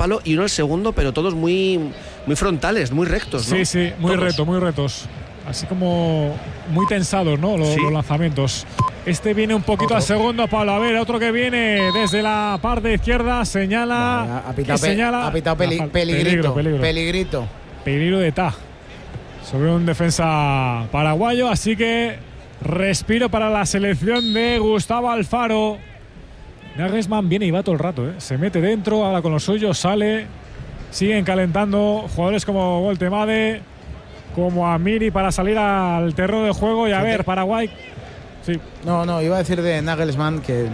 palo y uno al segundo, pero todos muy, muy frontales, muy rectos, ¿no? Sí, muy retos. Así como muy tensados, ¿no? Los lanzamientos. Este viene un poquito al segundo palo. A ver, otro que viene desde la parte izquierda. Señala. Ha pitado peligrito. Peligro de Ta sobre un defensa paraguayo. Así que respiro para la selección de Gustavo Alfaro. Nagelsmann viene y va todo el rato, ¿eh? Se mete dentro, ahora con los suyos, sale. Siguen calentando jugadores como Voltemade, como Amiri para salir al terreno de juego. Y a ver, Paraguay. Sí. No, iba a decir de Nagelsmann que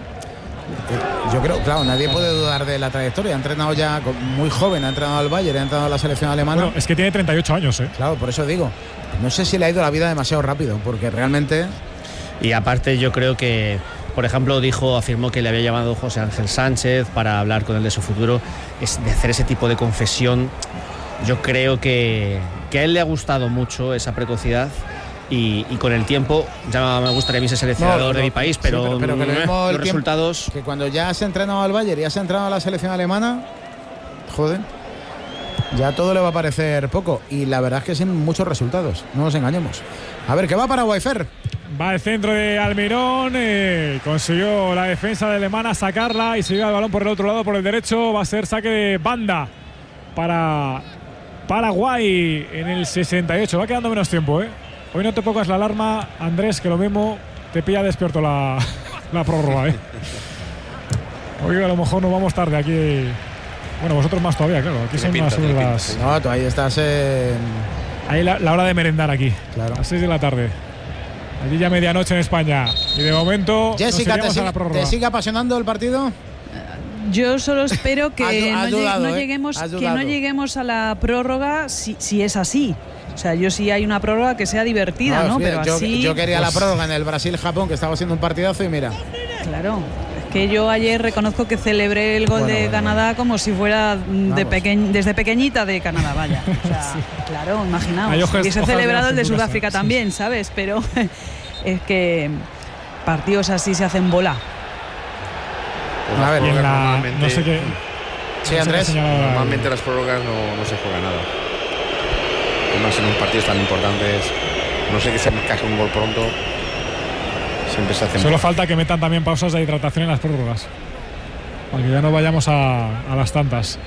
yo creo, claro, nadie puede dudar de la trayectoria. Ha entrenado ya muy joven, ha entrenado al Bayern, ha entrenado a la selección alemana. Bueno, es que tiene 38 años, ¿eh? Claro, por eso digo. No sé si le ha ido la vida demasiado rápido, porque realmente. Y aparte, yo creo que, por ejemplo, afirmó que le había llamado José Ángel Sánchez para hablar con él de su futuro. Es de hacer ese tipo de confesión. Yo creo que a él le ha gustado mucho esa precocidad y con el tiempo ya me gustaría a mí ser seleccionador de mi país, pero que los resultados. Que cuando ya has entrenado al Bayern y has entrenado a la selección alemana, joder, ya todo le va a parecer poco. Y la verdad es que sin muchos resultados, no nos engañemos. A ver, ¿qué va para Paraguay? Va el centro de Almirón, consiguió la defensa de alemana sacarla y se lleva el balón por el otro lado, por el derecho. Va a ser saque de banda para Paraguay en el 68. Va quedando menos tiempo, ¿eh? Hoy no te pongas la alarma, Andrés, que lo mismo te pilla despierto la prórroga, ¿eh? Hoy a lo mejor nos vamos tarde aquí. Bueno, vosotros más todavía, claro. Aquí son más sobre las. No, tú ahí estás en. Ahí la hora de merendar aquí. Claro. A las 6 de la tarde. Allí ya medianoche en España. Y de momento. Jessica, ¿te sigue apasionando el partido? Yo solo espero que no lleguemos a la prórroga si es así. O sea, yo sí hay una prórroga que sea divertida, ¿no? Pero así. Yo quería la prórroga en el Brasil-Japón, que estaba siendo un partidazo, y mira. Claro. Es que yo ayer reconozco que celebré el gol de Canadá como si fuera desde pequeñita de Canadá, vaya. O sea, claro, imaginaos. Hubiese celebrado el de Sudáfrica también, ¿sabes? Pero es que partidos así se hacen bola. A ver, normalmente. No sé qué. Sí, Andrés. Normalmente las prórrogas no se juega nada. Además, en un partido tan importantes, no sé que se encaje un gol pronto. Siempre se hace. Solo falta que metan también pausas de hidratación en las prórrogas, para que ya no vayamos a las tantas.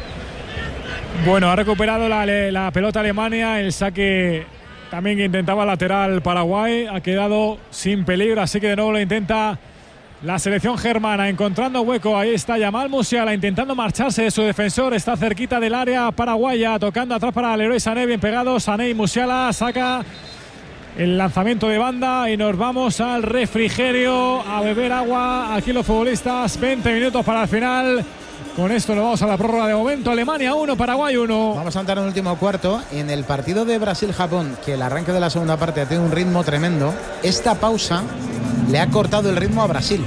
Bueno, ha recuperado la pelota Alemania. El saque también que intentaba lateral Paraguay ha quedado sin peligro, así que de nuevo lo intenta la selección germana, encontrando hueco. Ahí está Jamal Musiala intentando marcharse de su defensor. Está cerquita del área paraguaya, tocando atrás para Leroy Sané. Bien pegado, Sané y Musiala. Saca el lanzamiento de banda y nos vamos al refrigerio a beber agua. Aquí los futbolistas, 20 minutos para el final. Con esto nos vamos a la prórroga de momento. Alemania 1, Paraguay 1. Vamos a entrar en el último cuarto. En el partido de Brasil-Japón, que el arranque de la segunda parte ha tenido un ritmo tremendo, esta pausa le ha cortado el ritmo a Brasil.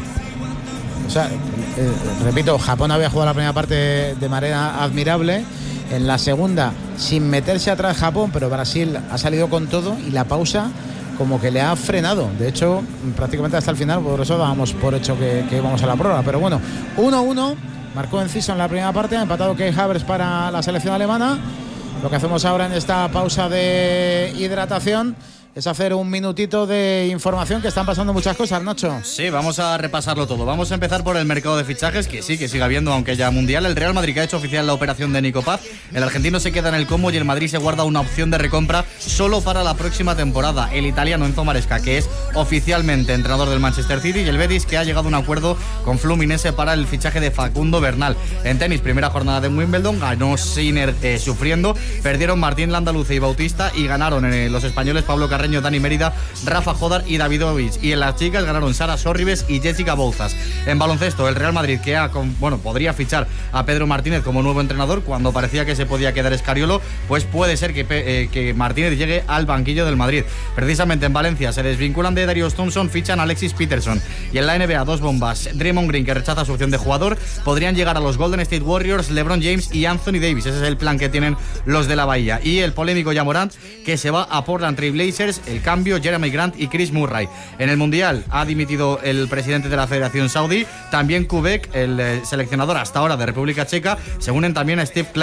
O sea, repito, Japón había jugado la primera parte de manera admirable. En la segunda, sin meterse atrás Japón, pero Brasil ha salido con todo y la pausa como que le ha frenado. De hecho, prácticamente hasta el final, por eso dábamos por hecho que íbamos a la prórroga. Pero bueno, 1-1. Marcó Enciso en la primera parte, ha empatado Kai Havertz para la selección alemana. Lo que hacemos ahora en esta pausa de hidratación es hacer un minutito de información, que están pasando muchas cosas, Nacho. Sí, vamos a repasarlo todo. Vamos a empezar por el mercado de fichajes, que sí, que sigue habiendo, aunque ya mundial. El Real Madrid, que ha hecho oficial la operación de Nico Paz. El argentino se queda en el Como y el Madrid se guarda una opción de recompra solo para la próxima temporada. El italiano Enzo Maresca, que es oficialmente entrenador del Manchester City, y el Betis, que ha llegado a un acuerdo con Fluminense para el fichaje de Facundo Bernal. En tenis, primera jornada de Wimbledon, ganó Sinner sufriendo, perdieron Martín Landaluce y Bautista, y ganaron los españoles Pablo Carreño, Dani Mérida, Rafa Jodar y Davidovich. Y en las chicas ganaron Sara Sorribes y Jessica Bouzas. En baloncesto, el Real Madrid, que podría fichar a Pedro Martínez como nuevo entrenador. Cuando parecía que se podía quedar Escariolo, pues puede ser que Martínez llegue al banquillo del Madrid. Precisamente en Valencia se desvinculan de Darius Thompson, fichan a Alexis Peterson. Y en la NBA, dos bombas. Draymond Green, que rechaza su opción de jugador. Podrían llegar a los Golden State Warriors LeBron James y Anthony Davis. Ese es el plan que tienen los de la Bahía. Y el polémico Ja Morant, que se va a Portland Trail Blazers. El cambio, Jeremy Grant y Chris Murray. En el Mundial ha dimitido el presidente de la Federación Saudí. También Kubek, el seleccionador hasta ahora de República Checa. Se unen también a Steve Clark